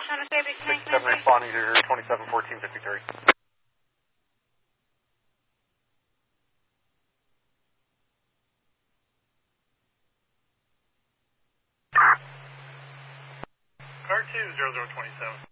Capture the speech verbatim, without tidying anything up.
sixty-seven responding to twenty-seven fourteen fifty-three. Car two, zero zero twenty-seven.